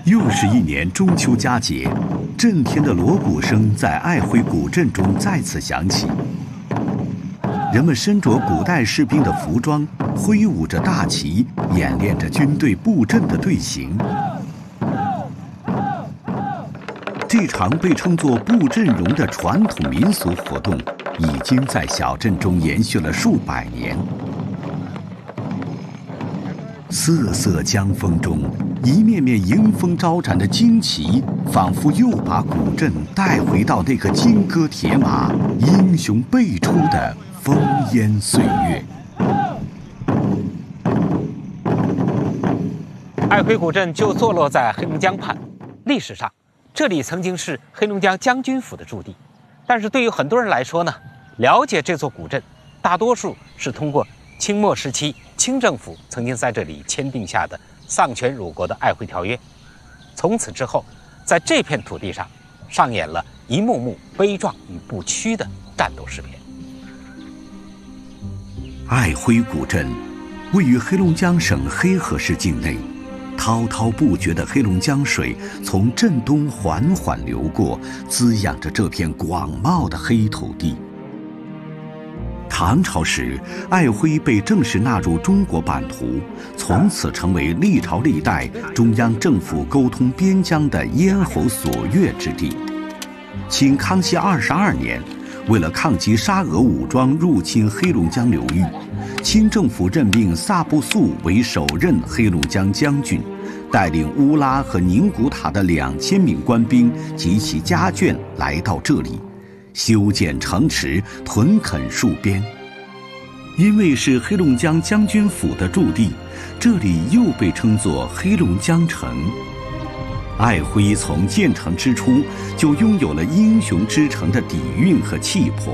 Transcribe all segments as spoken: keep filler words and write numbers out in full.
又是一年中秋佳节，震天的锣鼓声在爱辉古镇中再次响起。人们身着古代士兵的服装，挥舞着大旗，演练着军队布阵的队形。这场被称作布阵容的传统民俗活动，已经在小镇中延续了数百年。瑟瑟江风中，一面面迎风招展的旌旗，仿佛又把古镇带回到那个金戈铁马、英雄辈出的烽烟岁月。 爱辉古镇就坐落在黑龙江畔，历史上这里曾经是黑龙江将军府的驻地。但是对于很多人来说呢，了解这座古镇，大多数是通过清末时期清政府曾经在这里签订下的丧权辱国的爱辉条约。从此之后，在这片土地上上演了一幕幕悲壮与不屈的战斗诗篇。 爱辉古镇位于黑龙江省黑河市境内，滔滔不绝的黑龙江水从镇东缓缓流过，滋养着这片广袤的黑土地。唐朝时，爱辉被正式纳入中国版图，从此成为历朝历代中央政府沟通边疆的咽喉锁钥之地。清康熙二十二年，为了抗击沙俄武装入侵黑龙江流域，清政府任命萨布素为首任黑龙江将军，带领乌拉和宁古塔的两千名官兵及其家眷来到这里，修建城池，屯垦戍边。因为是黑龙江将军府的驻地，这里又被称作黑龙江城。爱辉从建成之初就拥有了英雄之城的底蕴和气魄。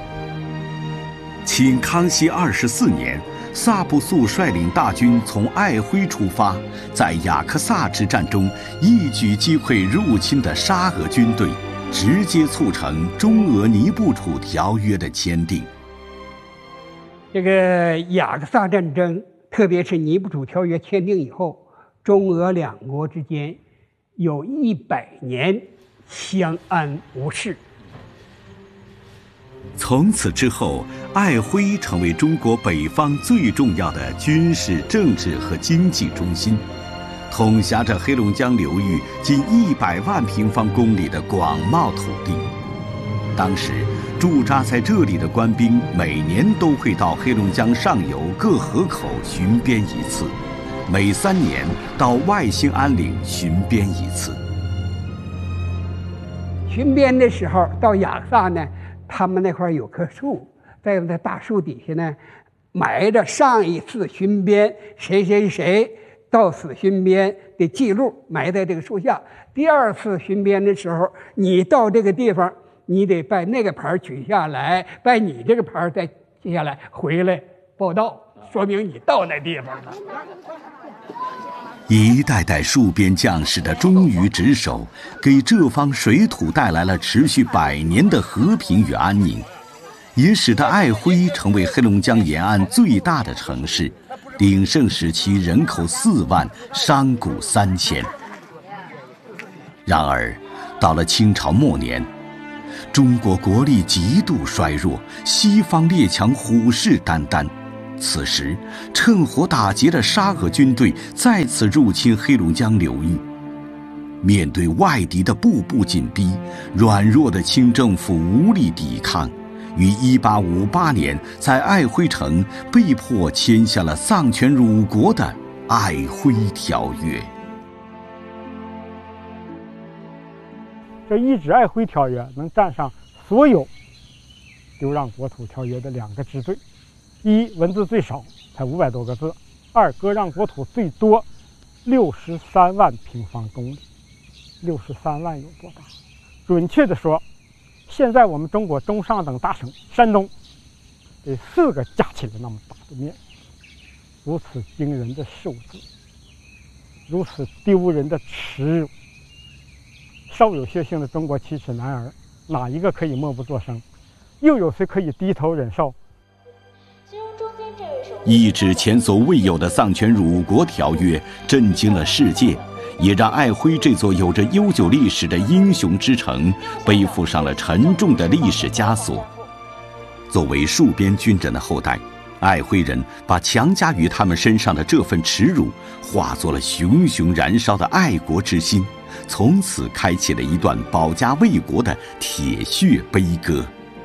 清康熙二十四年，萨布素率领大军从爱辉出发，在雅克萨之战中一举击溃入侵的沙俄军队，直接促成中俄尼布楚条约的签订。 这个雅克萨战争，特别是尼布楚条约签订以后，中俄两国之间有一百年相安无事。 从此之后，爱辉成为中国北方最重要的军事、政治和经济中心，统辖着黑龙江流域近一百万平方公里的广袤土地。当时驻扎在这里的官兵每年都会到黑龙江上游各河口巡边一次，每三年到外兴安岭巡边一次。 巡边的时候到雅克萨呢，他们那块有棵树，在那大树底下呢，埋着上一次巡边谁谁谁到此巡边的记录，埋在这个树下。第二次巡边的时候，你到这个地方，你得把那个牌取下来，把你这个牌再记下来，回来报到，说明你到那地方了。 一代代戍边将士的忠于职守，给这方水土带来了持续百年的和平与安宁，也使得爱辉成为黑龙江沿岸最大的城市，鼎盛时期人口四万，商贾三千。然而，到了清朝末年，中国国力极度衰弱，西方列强虎视眈眈。此时，趁火打劫的沙俄军队再次入侵黑龙江流域。面对外敌的步步紧逼，软弱的清政府无力抵抗，于一八五八年在爱辉城被迫签下了丧权辱国的《爱辉条约》。 这一纸爱辉条约能占上所有丢让国土条约的两个之最：一，文字最少，才五百多个字；二，割让国土最多，六十三万平方公里。六十三万有多大？准确的说，现在我们中国中上等大省山东，这四个加起来那么大的面积，如此惊人的数字，如此丢人的耻辱。稍有血性的中国七尺男儿，哪一个可以默不作声？又有谁可以低头忍受？ 一纸前所未有的丧权辱国条约震惊了世界， 也让爱辉这座有着悠久历史的英雄之城背负上了沉重的历史枷锁。作为戍边军人的后代，爱辉人把强加于他们身上的这份耻辱化作了熊熊燃烧的爱国之心，从此开启了一段保家卫国的铁血悲歌。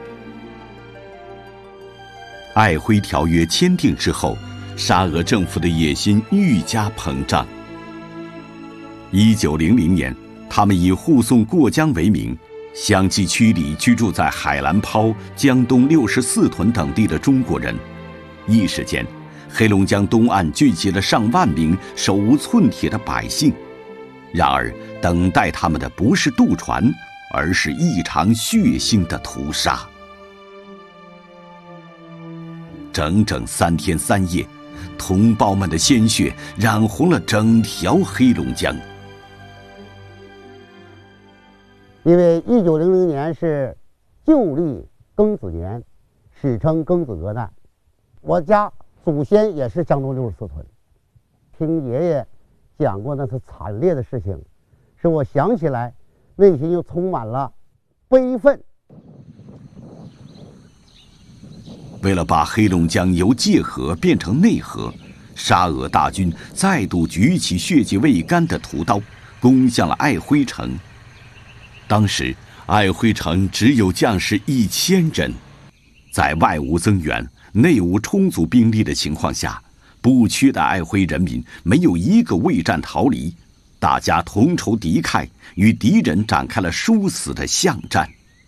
爱辉条约签订之后，沙俄政府的野心愈加膨胀。一九零零年，他们以护送过江为名，相继驱离居住在海兰泡、江东六十四屯等地的中国人。一时间，黑龙江东岸聚集了上万名手无寸铁的百姓。然而，等待他们的不是渡船，而是一场血腥的屠杀。整整三天三夜，同胞们的鲜血染红了整条黑龙江。 因为一九零零年是旧历庚子年，史称庚子革难。我家祖先也是江东六十四屯，听爷爷讲过那次惨烈的事情，使我想起来，内心又充满了悲愤。 为了把黑龙江由界河变成内河，沙俄大军再度举起血迹未干的屠刀，攻向了爱辉城。当时，爱辉城只有将士一千人，在外无增援、内无充足兵力的情况下，不屈的爱辉人民没有一个畏战逃离，大家同仇敌忾，与敌人展开了殊死的巷战。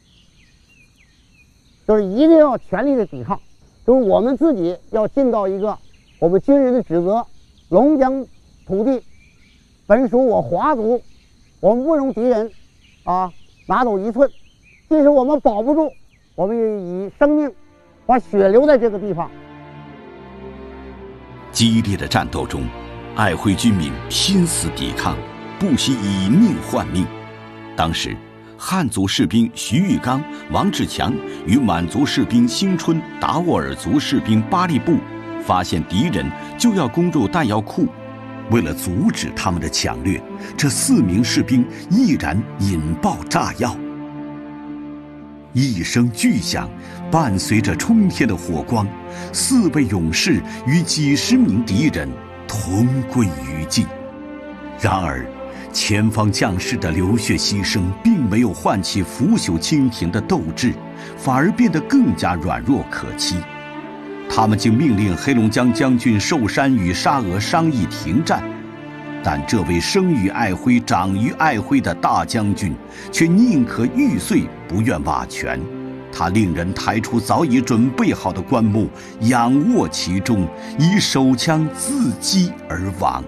就是一定要全力的抵抗，就是我们自己要尽到一个我们军人的职责。龙江土地本属我华族，我们不容敌人啊拿走一寸。即使我们保不住，我们也以生命把血留在这个地方。 激烈的战斗中，爱辉军民拼死抵抗，不惜以命换命。当时，汉族士兵徐玉刚、王志强与满族士兵兴春、达斡尔族士兵巴利布发现敌人就要攻入弹药库，为了阻止他们的抢掠，这四名士兵毅然引爆炸药。一声巨响，伴随着冲天的火光，四位勇士与几十名敌人同归于尽。然而，前方将士的流血牺牲并没有唤起腐朽清廷的斗志，反而变得更加软弱可欺。他们竟命令黑龙江将军寿山与沙俄商议停战，但这位生于爱辉、长于爱辉的大将军却宁可玉碎，不愿瓦全。他令人抬出早已准备好的棺木，仰卧其中，以手枪自击而亡。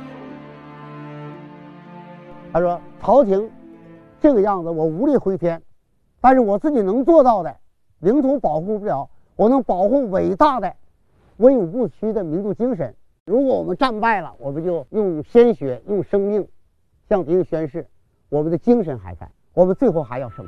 他说：“朝廷这个样子，我无力回天，但是我自己能做到的，领土保护不了，我能保护伟大的、文勇不屈的民族精神。如果我们战败了，我们就用鲜血、用生命向敌人宣誓，我们的精神还在，我们最后还要胜利。”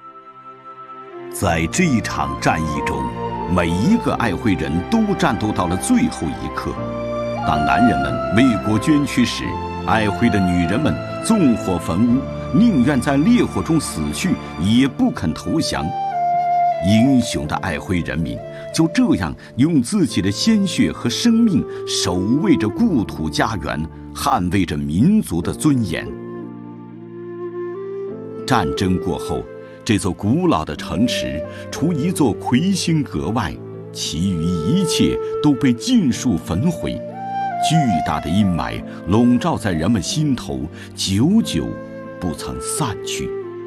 在这一场战役中，每一个爱辉人都战斗到了最后一刻。当男人们为国捐躯时，爱辉的女人们纵火焚屋，宁愿在烈火中死去，也不肯投降。英雄的爱辉人民就这样用自己的鲜血和生命守卫着故土家园，捍卫着民族的尊严。战争过后，这座古老的城池除一座魁星阁外，其余一切都被尽数焚毁。巨大的阴霾笼罩在人们心头，久久不曾散去。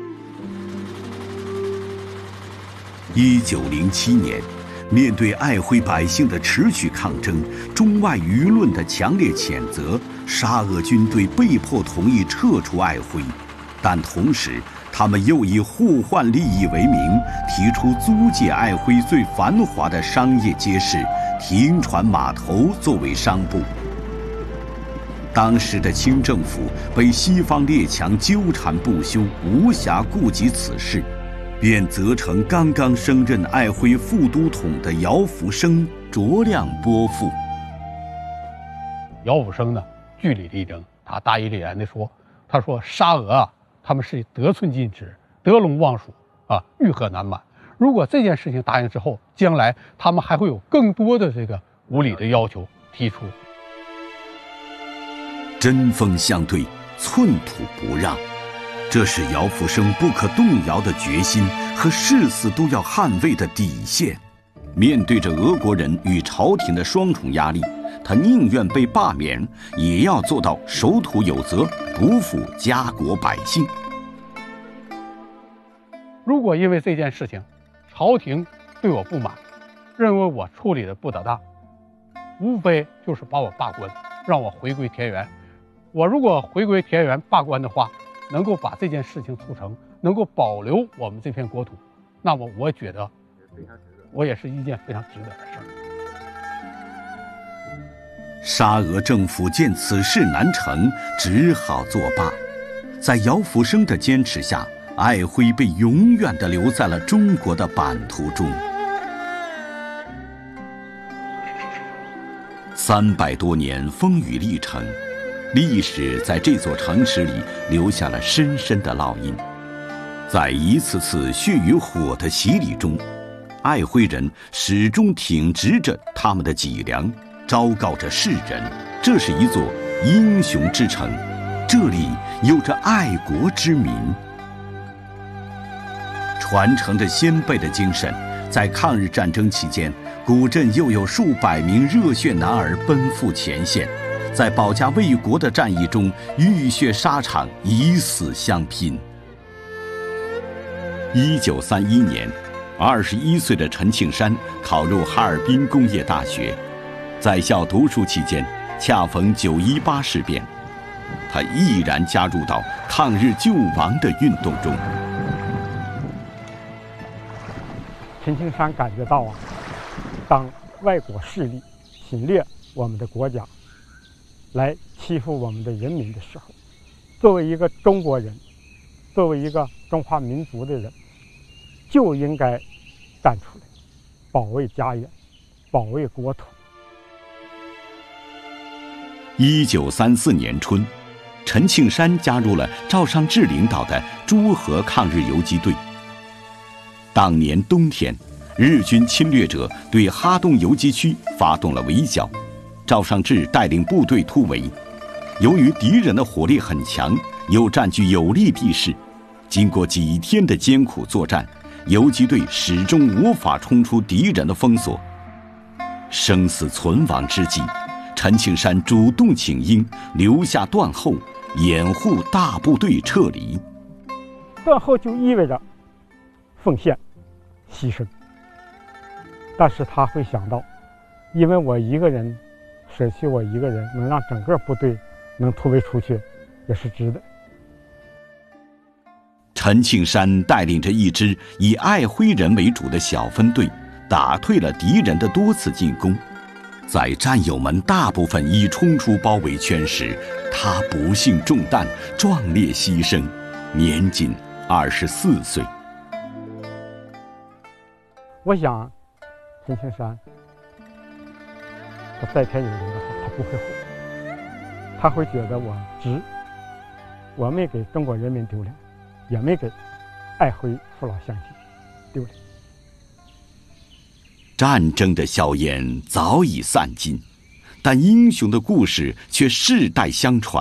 一九零七年，面对爱辉百姓的持续抗争，中外舆论的强烈谴责，沙俄军队被迫同意撤出爱辉，但同时，他们又以互换利益为名，提出租借爱辉最繁华的商业街市停船码头作为商埠。当时的清政府被西方列强纠缠不休，无暇顾及此事，便责成刚刚升任爱辉副都统的姚福生酌量拨付。 姚福生呢，据理力争， 他大义凛然地说：“他说沙俄啊，他们是得寸进尺，得陇望蜀啊，欲壑难满。如果这件事情答应之后，将来他们还会有更多的这个无理的要求提出。” 针锋相对，寸土不让，这是姚福生不可动摇的决心和誓死都要捍卫的底线。面对着俄国人与朝廷的双重压力，他宁愿被罢免，也要做到守土有责，不负家国百姓。 如果因为这件事情，朝廷对我不满，认为我处理的不得当，无非就是把我罢官，让我回归田园。我如果回归田园罢官的话，能够把这件事情促成，能够保留我们这片国土，那么我觉得我也是一件非常值得的事儿。 沙俄政府见此事难成，只好作罢。在姚福生的坚持下，爱辉被永远地留在了中国的版图中。三百多年风雨历程，历史在这座城市里留下了深深的烙印。在一次次血与火的洗礼中，爱辉人始终挺直着他们的脊梁，昭告着世人，这是一座英雄之城，这里有着爱国之民。传承着先辈的精神，在抗日战争期间，古镇又有数百名热血男儿奔赴前线，在保家卫国的战役中浴血沙场，以死相拼。一九三一年，二十一岁的陈庆山考入哈尔滨工业大学，在校读书期间，恰逢九一八事变，他毅然加入到抗日救亡的运动中。 陈庆山感觉到啊，当外国势力侵略我们的国家，来欺负我们的人民的时候，作为一个中国人，作为一个中华民族的人，就应该站出来，保卫家园，保卫国土。 一九三四年春，陈庆山加入了赵尚志领导的诸河抗日游击队。当年冬天，日军侵略者对哈东游击区发动了围剿，赵尚志带领部队突围。由于敌人的火力很强，又占据有利地势，经过几天的艰苦作战，游击队始终无法冲出敌人的封锁。生死存亡之际，陈庆山主动请缨，留下断后，掩护大部队撤离。 断后就意味着奉献、牺牲，但是他会想到，因为我一个人舍弃我一个人，能让整个部队能突围出去，也是值得。 陈庆山带领着一支以爱辉人为主的小分队，打退了敌人的多次进攻。在战友们大部分已冲出包围圈时，他不幸中弹，壮烈牺牲，年仅二十四岁。 我想，陈庆山，他在天有灵的话，他不会后悔，他会觉得我值，我没给中国人民丢脸，也没给爱辉父老乡亲丢脸。 战争的硝烟早已散尽，但英雄的故事却世代相传。